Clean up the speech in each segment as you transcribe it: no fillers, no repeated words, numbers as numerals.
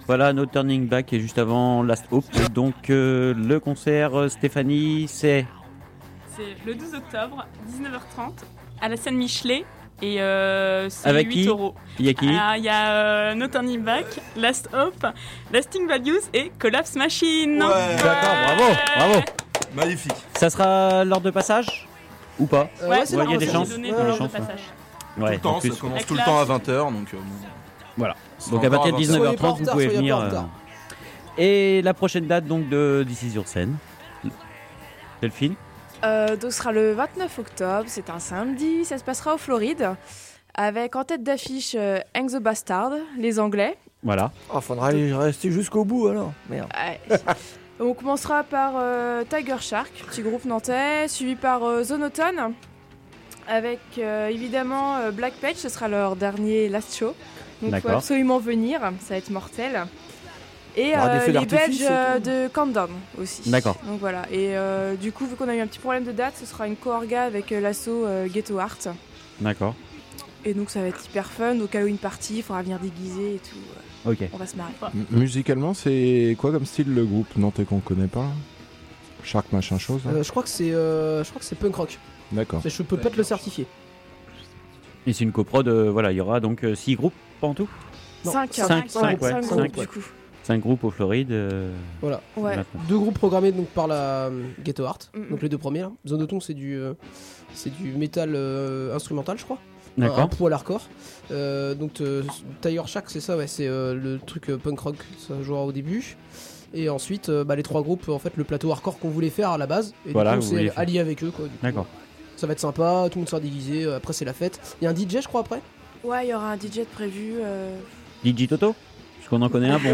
Voilà, No Turning Back et juste avant Last Hope. Donc le concert, Stéphanie, c'est le 12 octobre, 19h30, à la scène Michelet. Et c'est avec 8 qui euros. Il y a qui? Il y a No Turning Back, Last Hope, Lasting Values et Collapse Machine. Ouais. D'accord, bravo. Magnifique. Ça sera l'heure de passage ou pas? Ouais, il y a des chances. Donné Il y a dans des l'ordre de chances, passage. Tout le temps, ça commence tout le temps à 20h. Donc, voilà. c'est Donc à encore partir de 19h30, Soyez pas en vous retard, pouvez soyez venir. pas en retard. Et la prochaine date donc de d'ici sur scène. Delphine. Donc ce sera le 29 octobre, c'est un samedi, ça se passera au Floride, avec en tête d'affiche Hang the Bastard, les Anglais. Voilà. Oh, faudra aller rester jusqu'au bout alors. Merde. Ouais. On commencera par Tiger Shark, petit groupe nantais, suivi par Zonotone, avec évidemment Black Page, ce sera leur dernier last show. Donc il faut D'accord. absolument venir, ça va être mortel. Et Il y aura des feux les d'artifice Belges et tout. de Countdown aussi. D'accord. Donc voilà, et du coup vu qu'on a eu un petit problème de date, ce sera une co-orga avec l'assaut Ghetto Art. D'accord. Et donc ça va être hyper fun, au Halloween party, il faudra venir déguiser et tout. Ok. On va se marrer. Musicalement, c'est quoi comme style le groupe nantais qu'on connaît pas? Shark machin chose là Je crois que c'est punk rock. D'accord. Je peux pas te le certifier. Et c'est une coprod, voilà, il y aura donc 6 groupes en tout. 5 Cinq, ouais, groupes cinq, du ouais. coup. 5 groupes au Floride. Voilà. Ouais. maintenant. 2 groupes programmés donc par la Ghetto Art. Mhm. Donc les 2 premiers là. Zonotone c'est du métal instrumental je crois. Un D'accord. poil hardcore. Donc Tiger Shark c'est ça ouais, c'est le truc punk rock, ça jouera au début. Et ensuite les 3 groupes en fait le plateau hardcore qu'on voulait faire à la base. Et Voilà, du coup vous c'est vouliez faire. allié avec eux quoi. Du coup, D'accord. ça va être sympa, tout le monde sera déguisé, après c'est la fête. Il y a un DJ je crois après. Ouais, il y aura un DJ de prévu. DJ Toto? Parce qu'on en connaît un bon.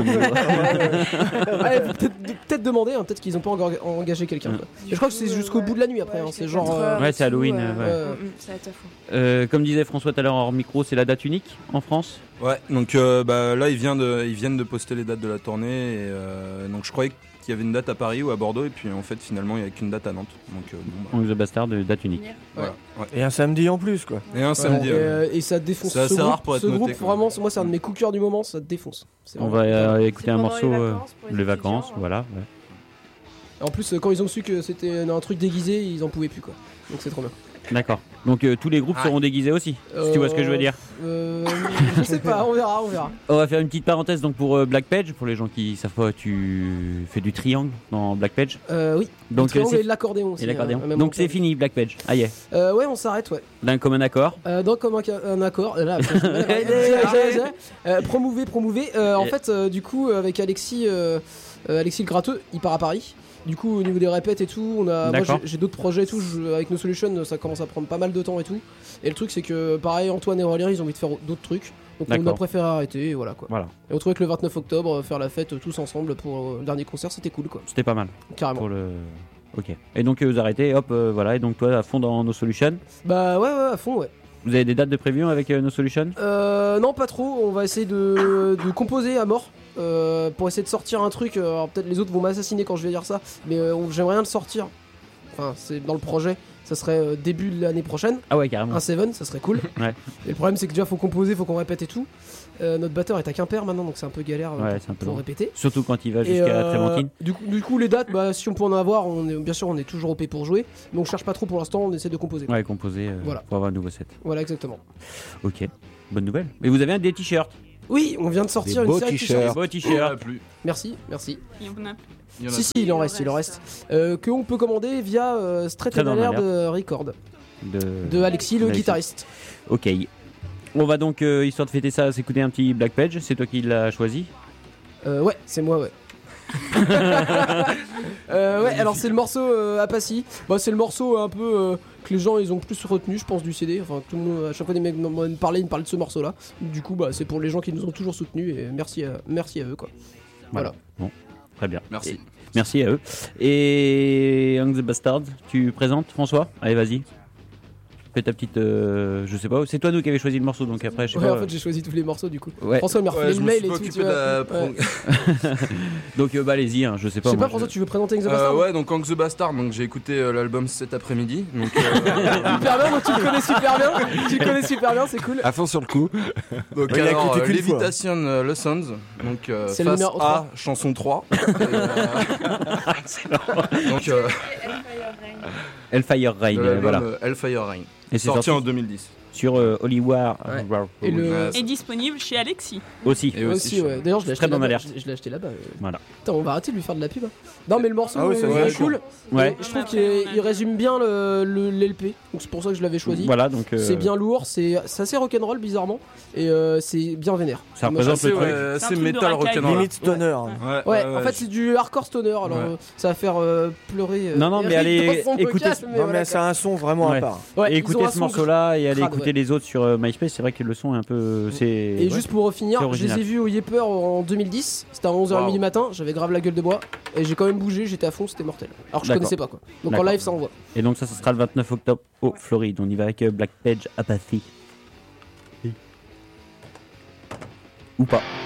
Ouais, peut-être demander, hein, peut-être qu'ils ont pas engagé quelqu'un. quoi. Et je crois que c'est jusqu'au bout de la nuit après, hein, c'est genre. Ouais, c'est Halloween, ouais. Ça va être à fond. Comme disait François tout à l'heure hors micro, c'est la date unique en France? Ouais, donc là ils viennent de poster les dates de la tournée et donc je croyais qu'il y avait une date à Paris ou à Bordeaux et puis en fait finalement il n'y a qu'une date à Nantes. Donc Hang the Bastard, date unique. voilà. Ouais. Et un samedi en plus quoi. Et un samedi. Et ça défonce. C'est assez ce rare groupe, pour être ce noté, groupe quoi. vraiment, moi c'est un de mes coups de cœur du moment, ça défonce. C'est On vraiment- va écouter C'est un pendant morceau, les vacances, pour les les vacances, étudiants. voilà. Ouais. En plus quand ils ont su que c'était un truc déguisé, ils en pouvaient plus quoi. Donc c'est trop bien. D'accord. Donc tous les groupes seront déguisés aussi, si tu vois ce que je veux dire. Je sais pas, on verra. On va faire une petite parenthèse donc pour Black Page, pour les gens qui savent pas, tu fais du triangle dans Black Page. Oui. Donc Le triangle c'est et l'accordéon aussi. et l'accordéon. même Donc temps. c'est fini Black Page. Ah yeah. Ouais, on s'arrête, ouais. D'un commun accord. Donc comme un accord, là, promouvez. En fait, du coup, avec Alexis le gratteux, il part à Paris. Du coup, au niveau des répètes et tout, moi D'accord. j'ai d'autres projets et tout. Avec No Solution, ça commence à prendre pas mal de temps et tout. Et le truc, c'est que pareil, Antoine et Aurélien, ils ont envie de faire d'autres trucs. Donc on a D'accord. préféré arrêter, et voilà quoi. Voilà. Et on trouvait que le 29 octobre, faire la fête tous ensemble pour le dernier concert, c'était cool quoi. C'était pas mal Carrément. pour le. Ok. Et donc vous arrêtez, hop, voilà. Et donc toi à fond dans No Solution. Bah ouais, à fond, ouais. Vous avez des dates de prévues avec No Solution? Non, pas trop. On va essayer de composer à mort pour essayer de sortir un truc. Alors peut-être les autres vont m'assassiner quand je vais dire ça, mais j'aimerais bien le sortir. Enfin, c'est dans le projet. Ça serait début de l'année prochaine. Ah ouais, carrément. Un Seven, ça serait cool. Ouais. Et le problème, c'est que déjà faut composer, faut qu'on répète et tout. Notre batteur est à Quimper maintenant, donc c'est un peu galère Ouais, c'est un peu pour long. répéter. Surtout quand il va Et, jusqu'à Trémentine. Du coup, les dates, si on peut en avoir, bien sûr, on est toujours OP pour jouer. Mais on cherche pas trop pour l'instant, on essaie de composer. Ouais, composer Voilà. pour avoir un nouveau set. Voilà, exactement. Ok. Bonne nouvelle. Et vous avez des t-shirts. Oui, on vient de sortir Des une beaux série de t-shirts. t-shirts. Beau t-shirt. plus. Merci. Il y en a plus. Il y en a Si, il en reste. Que on peut commander via Straight Très and dans Alert l'alerte. Record de Alexis, le Alexis. guitariste. Ok. On va donc, histoire de fêter ça, s'écouter un petit Black Page. C'est toi qui l'as choisi. Ouais, c'est moi, ouais. Ouais, alors c'est le morceau Apache. C'est le morceau un peu que les gens ils ont plus retenu, je pense, du CD. Enfin, tout le monde, à chaque fois des mecs me parlaient de ce morceau-là. Du coup, c'est pour les gens qui nous ont toujours soutenus et merci à eux, quoi. Voilà. Bon, très bien. Merci. Et merci à eux. Et Hang the Bastard, tu présentes François? Allez, vas-y. fais ta petite. Je sais pas, c'est toi nous qui avait choisi le morceau, donc après, je sais Ouais, pas. en fait, j'ai choisi tous les morceaux du coup. Ouais. François m'a refilé je le me mail suis et pas tout. occupé tu vois. de la Ouais. Donc, bah, allez-y, hein, je sais pas. Je sais moi, pas, François, tu veux présenter Hank the Bastard? Ouais, donc Hank the Bastard, donc j'ai écouté l'album cet après-midi. Donc, Super bien, donc tu le connais super bien. Tu le connais super bien, c'est cool. À fond sur le coup. donc Il a écouté qu'une fois. Levitation Lessons, donc C'est le face numéro A, chanson 3. Donc Hellfire Rain, l'album, voilà. Hellfire Rain, Et c'est sorti sorti en 2010. sur Hollywood Et le- Est disponible chez Alexis. aussi. Et aussi, ouais. D'ailleurs, je l'ai Très acheté bonne là-bas. alerte. Je l'ai acheté là-bas. Voilà. Putain, on va arrêter de lui faire de la pub. Non, mais le morceau Ah oui, ça, est c'est cool. Ouais. Et je trouve qu'il résume bien l'LP. Donc c'est pour ça que je l'avais choisi. Voilà, donc. C'est bien lourd, c'est assez rock'n'roll bizarrement. Et c'est bien vénère. Ça Moi, représente C'est le truc. C'est un c'est truc de metal racaille. rock'n'roll. Limite stoner. Ouais, en fait c'est du hardcore stoner, alors Ouais. ça va faire pleurer. Non, mais Eric allez, dans son écoutez bocal, mais Non, voilà, mais c'est un son vraiment Ouais. à part. ouais, Et ils écoutez ont un ce son morceau-là et allez crade, écouter ouais. les autres sur MySpace, c'est vrai que le son est un peu. Et juste pour finir, c'est je les original. ai vus au Yepper en 2010, c'était à 11h30 du matin, j'avais grave la gueule de bois, et j'ai quand même bougé, j'étais à fond, c'était mortel. Alors que je D'accord. connaissais pas quoi. Donc en D'accord. live ça envoie. Et donc, ça sera le 29 octobre au Floride. On y va avec Black Page Apathy. Ou pas.